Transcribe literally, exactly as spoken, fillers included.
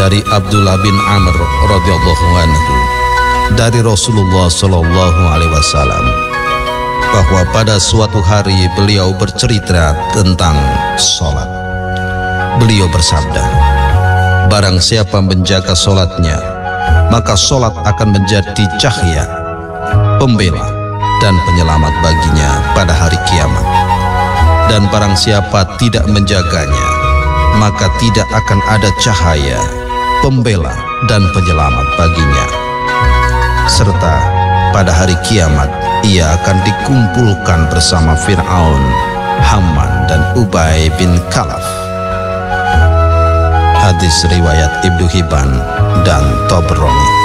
dari Abdullah bin Amr radhiyallahu anhu dari Rasulullah sallallahu alaihi wasallam bahwa pada suatu hari beliau bercerita tentang sholat. Beliau bersabda, barang siapa menjaga sholatnya, maka sholat akan menjadi cahaya, pembela dan penyelamat baginya pada hari kiamat. Dan barang siapa tidak menjaganya, maka tidak akan ada cahaya, pembela dan penyelamat baginya. Serta pada hari kiamat ia akan dikumpulkan bersama Fir'aun, Haman dan Ubay bin Khalaf. Hadis riwayat Ibnu Hibban dan Tabrani.